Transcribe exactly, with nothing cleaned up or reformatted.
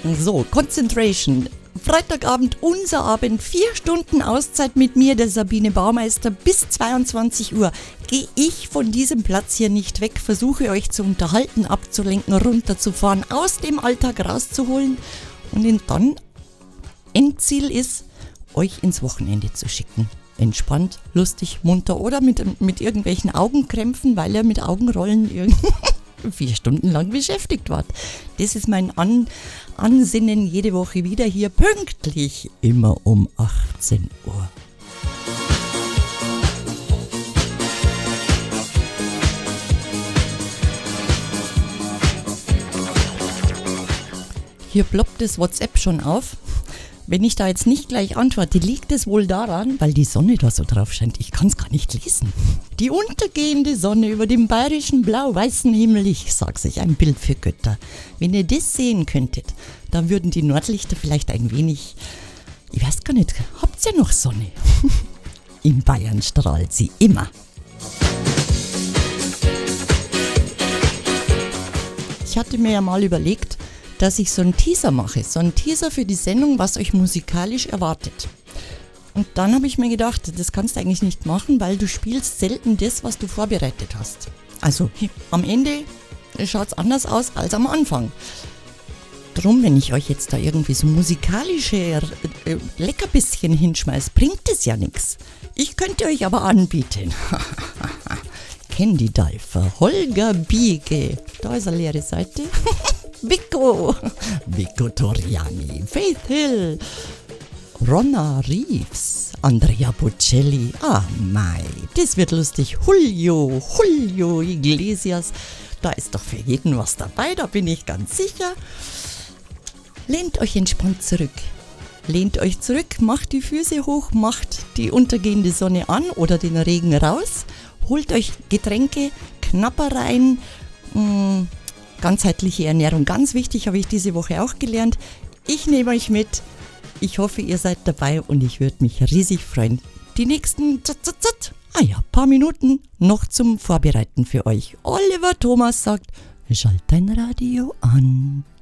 So, Concentration. Freitagabend, unser Abend, vier Stunden Auszeit mit mir, der Sabine Baumeister, bis zweiundzwanzig Uhr. Gehe ich von diesem Platz hier nicht weg, versuche euch zu unterhalten, abzulenken, runterzufahren, aus dem Alltag rauszuholen und dann Endziel ist, euch ins Wochenende zu schicken. Entspannt, lustig, munter oder mit, mit irgendwelchen Augenkrämpfen, weil ihr mit Augenrollen irgendwie vier Stunden lang beschäftigt wart. Das ist mein An- Ansinnen jede Woche wieder hier pünktlich, immer um achtzehn Uhr. Hier ploppt das WhatsApp schon auf. Wenn ich da jetzt nicht gleich antworte, liegt es wohl daran, weil die Sonne da so drauf scheint. Ich kann es gar nicht lesen. Die untergehende Sonne über dem bayerischen blau-weißen Himmel. Ich sag's euch, ein Bild für Götter. Wenn ihr das sehen könntet, dann würden die Nordlichter vielleicht ein wenig, ich weiß gar nicht, habt ihr noch Sonne? In Bayern strahlt sie immer. Ich hatte mir ja mal überlegt, dass ich so einen Teaser mache, so einen Teaser für die Sendung, was euch musikalisch erwartet. Und dann habe ich mir gedacht, das kannst du eigentlich nicht machen, weil du spielst selten das, was du vorbereitet hast. Also am Ende schaut es anders aus als am Anfang. Drum, wenn ich euch jetzt da irgendwie so musikalische äh, Leckerbisschen hinschmeiß, bringt es ja nichts. Ich könnte euch aber anbieten. Candy Diver, Holger Biege, da ist eine leere Seite. Vico, Vico Toriani, Faith Hill, Ronna Reeves, Andrea Bocelli, ah mei, das wird lustig, Julio, Julio Iglesias, da ist doch für jeden was dabei, da bin ich ganz sicher. Lehnt euch entspannt zurück, lehnt euch zurück, macht die Füße hoch, macht die untergehende Sonne an oder den Regen raus, holt euch Getränke, Knappereien, mh, ganzheitliche Ernährung, ganz wichtig, habe ich diese Woche auch gelernt. Ich nehme euch mit. Ich hoffe, ihr seid dabei und ich würde mich riesig freuen. Die nächsten zut, zut, zut, ah ja, paar Minuten noch zum Vorbereiten für euch. Oliver Thomas sagt, schalt dein Radio an.